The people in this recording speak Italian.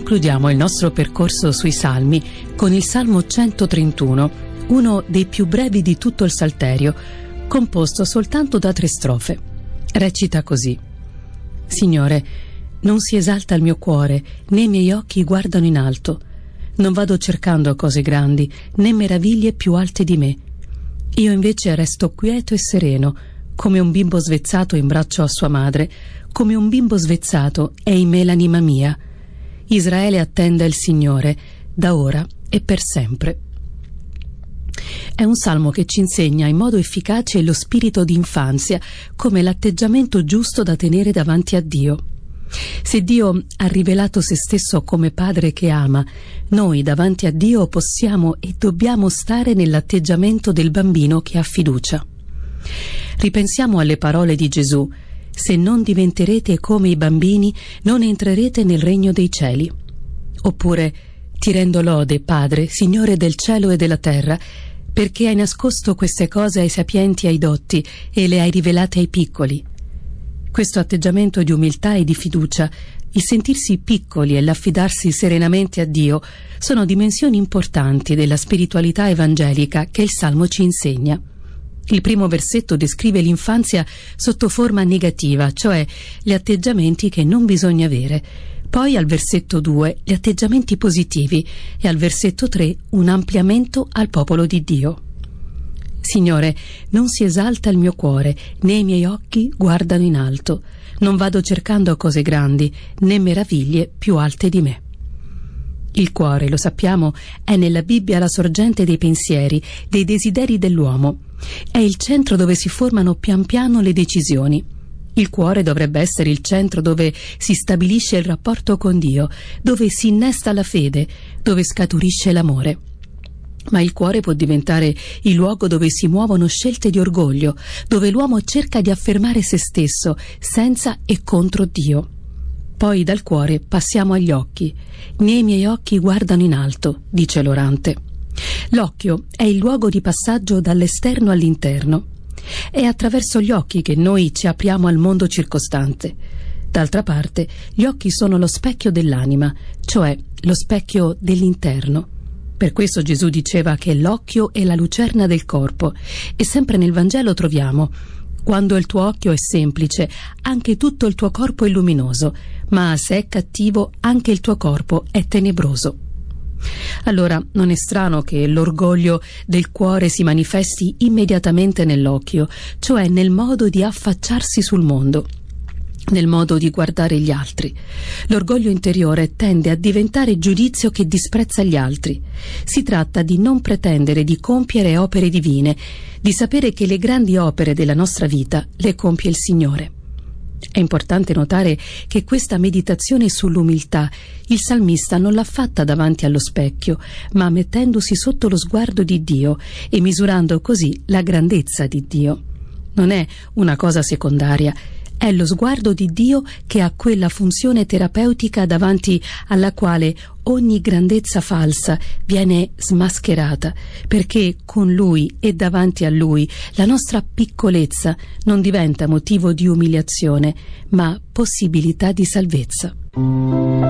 concludiamo il nostro percorso sui Salmi con il Salmo 131, uno dei più brevi di tutto il Salterio, composto soltanto da 3 strofe. Recita così: Signore, non si esalta il mio cuore, né i miei occhi guardano in alto. Non vado cercando cose grandi, né meraviglie più alte di me. Io invece resto quieto e sereno, come un bimbo svezzato in braccio a sua madre, come un bimbo svezzato è in me l'anima mia. Israele attende il Signore, da ora e per sempre. È un salmo che ci insegna in modo efficace lo spirito di infanzia come l'atteggiamento giusto da tenere davanti a Dio. Se Dio ha rivelato se stesso come Padre che ama, noi davanti a Dio possiamo e dobbiamo stare nell'atteggiamento del bambino che ha fiducia. Ripensiamo alle parole di Gesù: se non diventerete come i bambini, non entrerete nel regno dei cieli. Oppure: ti rendo lode, Padre, Signore del cielo e della terra, perché hai nascosto queste cose ai sapienti e ai dotti e le hai rivelate ai piccoli. Questo atteggiamento di umiltà e di fiducia, il sentirsi piccoli e l'affidarsi serenamente a Dio, sono dimensioni importanti della spiritualità evangelica che il Salmo ci insegna. Il primo versetto descrive l'infanzia sotto forma negativa, cioè gli atteggiamenti che non bisogna avere. Poi al versetto 2 gli atteggiamenti positivi e al versetto 3 un ampliamento al popolo di Dio. Signore, non si esalta il mio cuore, né i miei occhi guardano in alto. Non vado cercando cose grandi, né meraviglie più alte di me. Il cuore, lo sappiamo, è nella Bibbia la sorgente dei pensieri, dei desideri dell'uomo. È il centro dove si formano pian piano le decisioni. Il cuore dovrebbe essere il centro dove si stabilisce il rapporto con Dio, dove si innesta la fede, dove scaturisce l'amore. Ma il cuore può diventare il luogo dove si muovono scelte di orgoglio, dove l'uomo cerca di affermare se stesso, senza e contro Dio. Poi dal cuore passiamo agli occhi. Né i miei occhi guardano in alto, dice l'orante. L'occhio è il luogo di passaggio dall'esterno all'interno. È attraverso gli occhi che noi ci apriamo al mondo circostante. D'altra parte, gli occhi sono lo specchio dell'anima, cioè lo specchio dell'interno. Per questo Gesù diceva che l'occhio è la lucerna del corpo, e sempre nel Vangelo troviamo: quando il tuo occhio è semplice, anche tutto il tuo corpo è luminoso, ma se è cattivo, anche il tuo corpo è tenebroso. Allora non è strano che l'orgoglio del cuore si manifesti immediatamente nell'occhio, cioè nel modo di affacciarsi sul mondo, nel modo di guardare gli altri. L'orgoglio interiore tende a diventare giudizio che disprezza gli altri. Si tratta di non pretendere di compiere opere divine, di sapere che le grandi opere della nostra vita le compie il Signore. È importante notare che questa meditazione sull'umiltà il salmista non l'ha fatta davanti allo specchio, ma mettendosi sotto lo sguardo di Dio e misurando così la grandezza di Dio. Non è una cosa secondaria, è lo sguardo di Dio che ha quella funzione terapeutica davanti alla quale ogni grandezza falsa viene smascherata, perché con Lui e davanti a Lui la nostra piccolezza non diventa motivo di umiliazione, ma possibilità di salvezza.